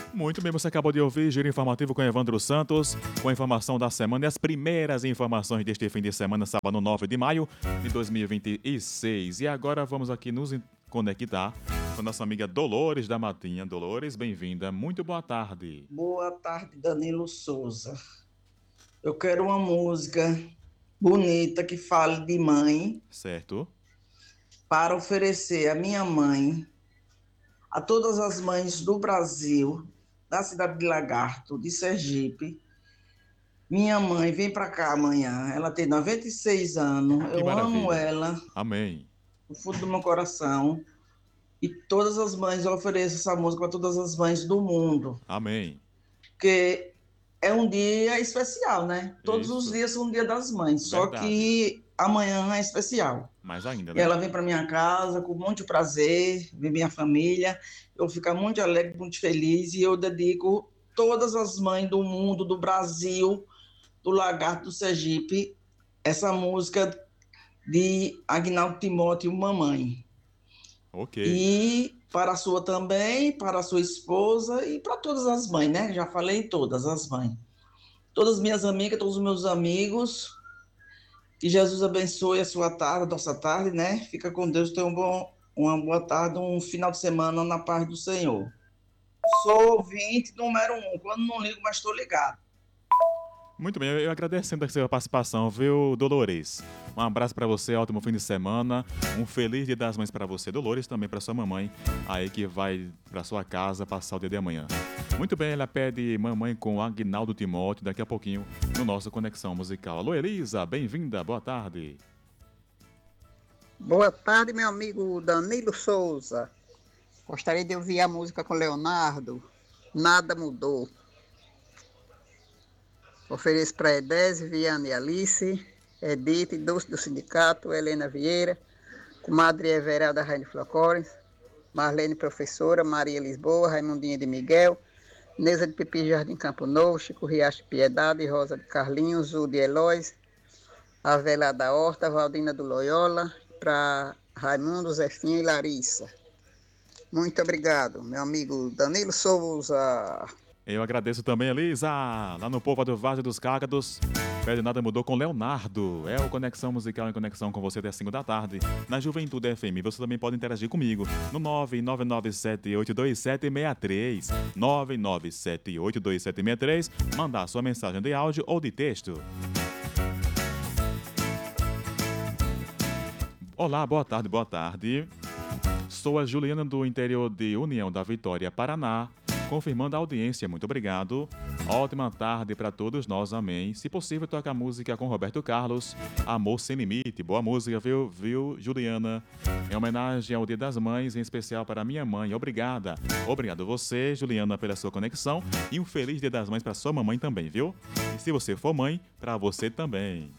Muito bem, você acabou de ouvir Giro Informativo com Evandro Santos, com a informação da semana e as primeiras informações deste fim de semana, sábado 9 de maio de 2026. E agora vamos aqui nos conectar com nossa amiga Dolores da Matinha. Dolores, bem-vinda, muito boa tarde. Boa tarde, Danilo Souza. Eu quero uma música bonita que fale de mãe Certo? para oferecer à minha mãe, a todas as mães do Brasil, da cidade de Lagarto, de Sergipe. Minha mãe vem para cá amanhã. Ela tem 96 anos. Que Eu amo maravilha. ela Amém. do fundo do meu coração. E todas as mães, eu ofereço essa música para todas as mães do mundo. Amém. Porque é um dia especial, né? Todos os Isso. dias são o Dia das Mães, só Verdade. que amanhã é especial. Mais ainda, E né? ela vem para minha casa com muito prazer, ver minha família. Eu fico muito alegre, muito feliz e eu dedico todas as mães do mundo, do Brasil, do Lagarto do Sergipe, essa música de Agnaldo Timóteo, Mamãe. Ok. E para a sua também, para a sua esposa e para todas as mães, né? Já falei todas as mães. Todas as minhas amigas, todos os meus amigos. Que Jesus abençoe a sua tarde, a nossa tarde, né? Fica com Deus, tenha uma boa tarde, um final de semana na paz do Senhor. Sou ouvinte número 1, quando não ligo, mas estou ligado. Muito bem, eu agradecendo a sua participação, viu, Dolores? Um abraço pra você, ótimo fim de semana. Um feliz Dia das Mães pra você, Dolores, também pra sua mamãe, aí que vai pra sua casa passar o dia de amanhã. Muito bem, ela pede Mamãe com Agnaldo Timóteo daqui a pouquinho no nosso Conexão Musical. Alô, Elisa, bem-vinda, boa tarde. Boa tarde, meu amigo Danilo Souza. Gostaria de ouvir a música com Leonardo. Nada mudou. Ofereço para Edese, Viana e Alice, Edith, Doce do Sindicato, Helena Vieira, comadre Everalda Raine Flocores, Marlene Professora, Maria Lisboa, Raimundinha de Miguel, Neuza de Pipi Jardim Campo Novo, Chico Riacho de Piedade, Rosa de Carlinhos, Zul de Eloís, Avela da Horta, Valdina do Loyola, para Raimundo, Zefinha e Larissa. Muito obrigado, meu amigo Danilo Souza. Eu agradeço também, Elisa, lá no Povo do Várzea dos Cácados. Pede Nada Mudou com Leonardo. É o Conexão Musical em conexão com você até 5 da tarde, na Juventude FM. Você também pode interagir comigo no 999782763. 997827763. Mandar sua mensagem de áudio ou de texto. Olá, boa tarde, boa tarde. Sou a Juliana do interior de União da Vitória, Paraná. Confirmando a audiência, muito obrigado. Ótima tarde para todos nós, amém. Se possível, toca a música com Roberto Carlos, Amor Sem Limite. Boa música, viu, Juliana? Em homenagem ao Dia das Mães, em especial para minha mãe. Obrigada. Obrigado você, Juliana, pela sua conexão. E um feliz Dia das Mães para sua mamãe também, viu? E se você for mãe, para você também.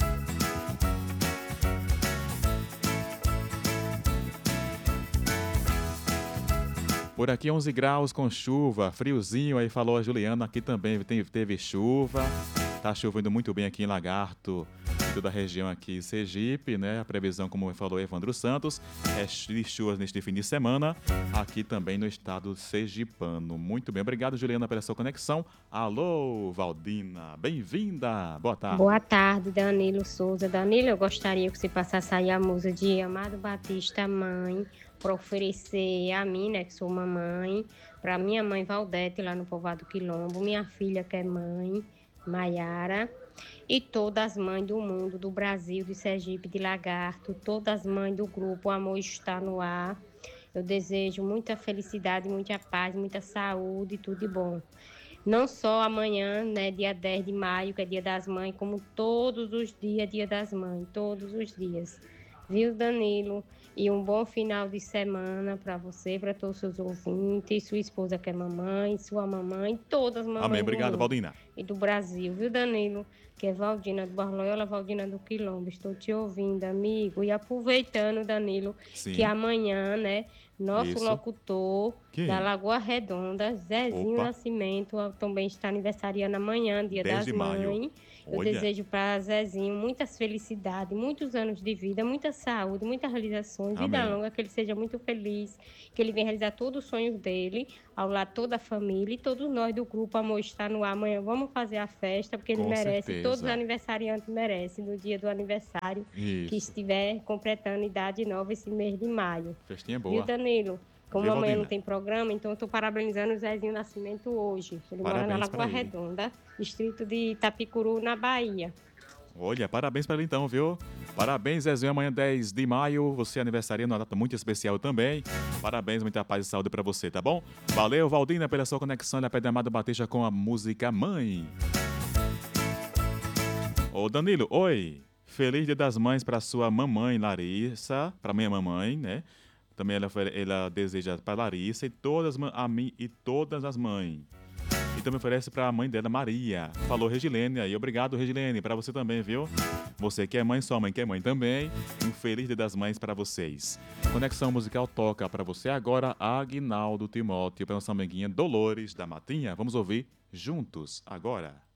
Por aqui 11 graus com chuva, friozinho, aí falou a Juliana, aqui também teve chuva, tá chovendo muito bem aqui em Lagarto, em toda a região aqui Sergipe, né? A previsão, como falou Evandro Santos, é de chuvas neste fim de semana, aqui também no estado sergipano. Muito bem, obrigado Juliana pela sua conexão. Alô, Valdina, bem-vinda, boa tarde. Boa tarde, Danilo Souza. Danilo, eu gostaria que você passasse aí a música de Amado Batista, Mãe, para oferecer a mim, né, que sou mamãe, para minha mãe Valdete, lá no Povoado Quilombo, minha filha que é mãe, Maiara, e todas as mães do mundo, do Brasil, de Sergipe, de Lagarto, todas as mães do grupo O Amor Está no Ar. Eu desejo muita felicidade, muita paz, muita saúde, tudo de bom. Não só amanhã, né, dia 10 de maio, que é dia das mães, como todos os dias, dia das mães, todos os dias. Viu, Danilo? E um bom final de semana para você, para todos os seus ouvintes, sua esposa que é mamãe, sua mamãe, todas as mamães Amém, do obrigado, mundo Valdina. e do Brasil, viu, Danilo? Que é Valdina do Barloiola, Valdina do Quilombo. Estou te ouvindo, amigo. E aproveitando, Danilo, Sim. que amanhã, né, nosso Isso. locutor Quem? Da Lagoa Redonda, Zezinho Opa. Nascimento, também está aniversariando amanhã, Dia 10 das de maio. Mães. Eu Olha, desejo para Zezinho muitas felicidades, muitos anos de vida, muita saúde, muitas realizações, vida amém. longa, que ele seja muito feliz, que ele venha realizar todos os sonhos dele, ao lado de toda a família e todos nós do grupo Amor está no ar. Amanhã vamos fazer a festa, porque ele Com merece, todos os certeza. aniversariantes merecem, no dia do aniversário, que Isso. estiver completando idade nova esse mês de maio. Festinha Viu, boa. Danilo? Como Viu, amanhã não Valdina? tem programa, então eu estou parabenizando o Zezinho Nascimento hoje. Ele mora na Parabéns pra Lagoa ele. Redonda, distrito de Itapicuru, na Bahia. Olha, parabéns pra ele então, viu? Parabéns, Zezinho. Amanhã, 10 de maio, você aniversaria numa data muito especial também. Parabéns, muita paz e saúde pra você, tá bom? Valeu, Valdina, pela sua conexão. Ela pede Amado Batista com a música Mãe. Ô, Danilo, oi. Feliz Dia das Mães pra sua mamãe, Larissa. Pra minha mamãe, né? Também ela deseja pra Larissa e a mim e todas as mães. E também oferece pra mãe dela, Maria. Falou Regilene aí. Obrigado, Regilene. Pra você também, viu? Você que é mãe, sua mãe que é mãe também. Um feliz Dia das Mães pra vocês. Conexão Musical toca pra você agora Aguinaldo Timóteo, pela nossa amiguinha Dolores da Matinha. Vamos ouvir juntos agora.